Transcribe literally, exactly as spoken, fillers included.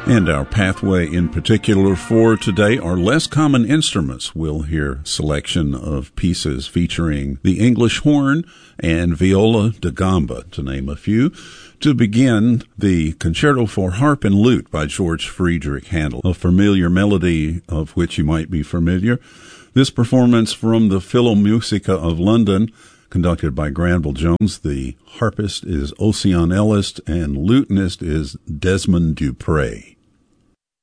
And our pathway in particular for today are less common instruments. We'll hear selection of pieces featuring the English horn and viola da gamba, to name a few. To begin, the Concerto for Harp and Lute by George Friedrich Handel, a familiar melody of which you might be familiar. This performance from the Philharmonica of London, conducted by Granville Jones. The harpist is Ocean Ellis and lutenist is Desmond Dupre.